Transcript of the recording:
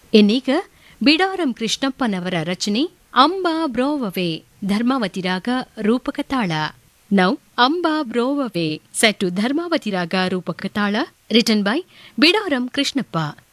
ಇನ್ನೀಗ ಬಿಡಾರಂ ಕೃಷ್ಣಪ್ಪನವರ ರಚನೆ ಅಂಬಾ ಬ್ರೋವವೆ ಧರ್ಮಾವತಿ ರಾಗ ರೂಪಕ ತಾಳ. Now Amba ಬ್ರೋವವೆ set to Dharmavathi ರಾಗ ರೂಪಕ ತಾಳ ರಿಟನ್ ಬೈ ಬಿಡಾರಂ ಕೃಷ್ಣಪ್ಪ.